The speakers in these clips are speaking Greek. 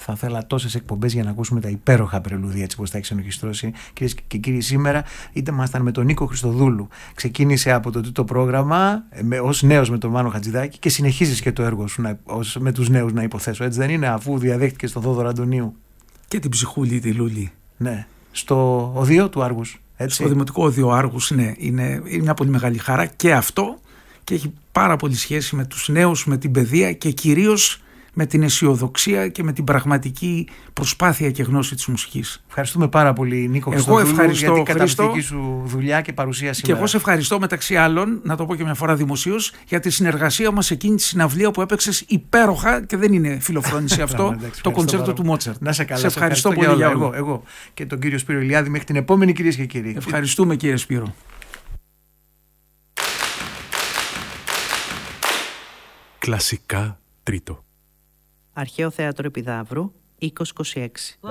Θα ήθελα τόσες εκπομπές για να ακούσουμε τα υπέροχα πρελούδια, έτσι πως τα έχει ξενοχιστρώσει. Κυρίες και κύριοι, σήμερα ήμασταν με τον Νίκο Χριστοδούλου. Ξεκίνησε από το τρίτο πρόγραμμα ως νέος με τον Μάνο Χατζηδάκη και συνεχίζεις και το έργο σου με τους νέους, να υποθέσω. Έτσι δεν είναι, αφού διαδέχτηκες τον Θόδωρο Αντωνίου και την ψυχούλη τη Λούλη. Ναι, στο οδείο του Άργους. Έτσι. Στο Δημοτικό Οδείο Άργους, ναι, είναι μια πολύ μεγάλη χαρά και αυτό, και έχει πάρα πολύ σχέση με τους νέους, με την παιδεία και κυρίως με την αισιοδοξία και με την πραγματική προσπάθεια και γνώση της μουσικής. Ευχαριστούμε πάρα πολύ, Νίκο Χριστοδούλου, για την καταπληκτική σου δουλειά και παρουσία σήμερα. Και εγώ σε ευχαριστώ, μεταξύ άλλων, να το πω και μια φορά δημοσίως, για τη συνεργασία μας εκείνη τη συναυλία που έπαιξες υπέροχα, και δεν είναι φιλοφρόνηση αυτό, το κοντσέρτο του Μότσαρτ. Να σε καλά. Σε ευχαριστώ πολύ για όλα. Εγώ και τον κύριο Σπύρο Ηλιάδη, μέχρι την επόμενη, κυρίες και κύριοι. Ευχαριστούμε, κύριε Σπύρο. Κλασικά τρίτο. Αρχαίο Θέατρο Επιδαύρου, 2026.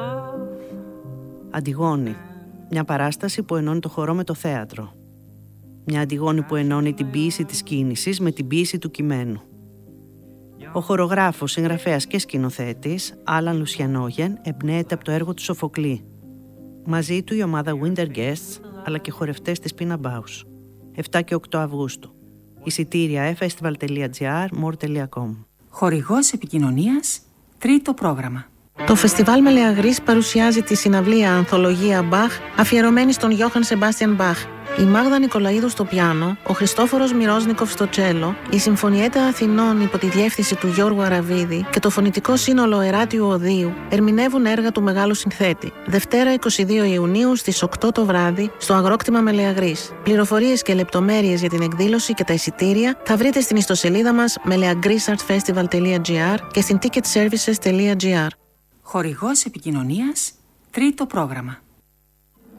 Αντιγόνη. Μια παράσταση που ενώνει το χορό με το θέατρο. Μια Αντιγόνη που ενώνει την ποίηση της κίνησης με την ποίηση του κειμένου. Ο χορογράφος, συγγραφέας και σκηνοθέτης Άλαν Λουσιανόγεν εμπνέεται από το έργο του Σοφοκλή. Μαζί του η ομάδα Winter Guests, αλλά και χορευτές της Pina Bausch. 7 και 8 Αυγούστου. Εισιτήρια festival.gr, more.com. Χορηγός επικοινωνίας, τρίτο πρόγραμμα. Το Φεστιβάλ Μελεαγρής παρουσιάζει τη συναυλία Ανθολογία Μπαχ, αφιερωμένη στον Γιώχαν Σεμπάστιαν Μπαχ. Η Μάγδα Νικολαίδου στο πιάνο, ο Χριστόφορος Μυρόσνικοφ στο τσέλο, η Συμφωνιέτα Αθηνών υπό τη διεύθυνση του Γιώργου Αραβίδη και το φωνητικό σύνολο Εράτιου Οδείου ερμηνεύουν έργα του μεγάλου συνθέτη. Δευτέρα 22 Ιουνίου στις 8 το βράδυ στο Αγρόκτημα Μελεαγρής. Πληροφορίες και λεπτομέρειες για την εκδήλωση και τα εισιτήρια θα βρείτε στην ιστοσελίδα μας meleagrisartfestival.gr και στην ticketservices.gr. Χορηγός επικοινωνίας, τρίτο πρόγραμμα.